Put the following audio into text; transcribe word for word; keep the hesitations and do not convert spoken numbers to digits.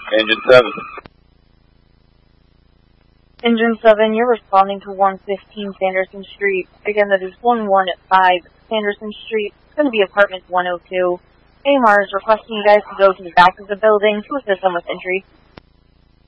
Engine seven. Engine seven, you're responding to one fifteen Sanderson Street. Again, that is one one five Sanderson Street. It's going to be apartment one oh two. A M R is requesting you guys to go to the back of the building to assist them with entry.